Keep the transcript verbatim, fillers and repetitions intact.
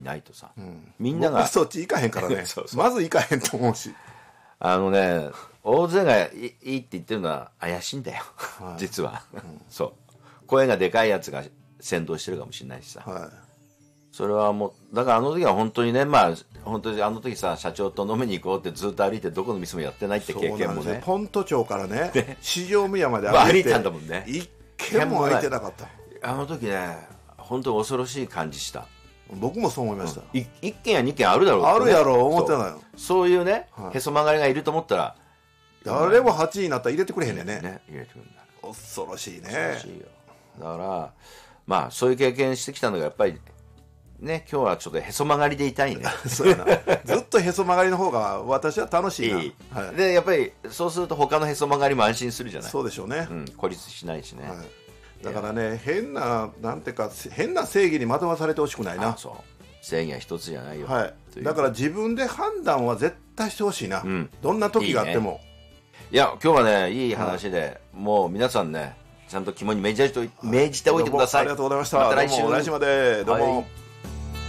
ないとさ、 うん、 みんなが僕そっち行かへんからねそうそうまず行かへんと思うし、 あのね大勢がいいって言ってるのは怪しいんだよ、はい、実は、うん、そう声がでかいやつが先導してるかもしれないしさ、はい、それはもうだからあの時は本当にねまあ本当にあの時さ社長と飲みに行こうってずっと歩いてどこの店もやってないって経験もねポント町からね四条宮まで歩いて、歩いたんだもんね一軒も空いてなかった。 あの時ね本当に恐ろしい感じした。 僕もそう思いました、 うん、い一軒や二軒あるだろうって、ね、 あるやろう思ってないよ。 そう、そういうね、はい、へそ曲がりがいると思ったら誰もはちになったら入れてくれへんねん ね, ね入れてくるんだ。 恐ろしいね。 恐ろしいよ。だからまあそういう経験してきたのがやっぱりね今日はちょっとへそ曲がりでいたいねそうやなずっとへそ曲がりの方が私は楽しいな。いい、 はい、でやっぱりそうすると他のへそ曲がりも安心するじゃない。 そうでしょうね、 うん、孤立しないしね、はい、 だからね変ななんていうか変な正義に惑わされてほしくないな。 そう正義は一つじゃないよ、 はい、だから自分で判断は絶対してほしいな、うん、どんな時があっても。いいね、 いや今日はねいい話で、はい、もう皆さんねちゃんと肝に銘じておいてください。 ありがとうございました。 また来週。 どうも来週までどうも、はい。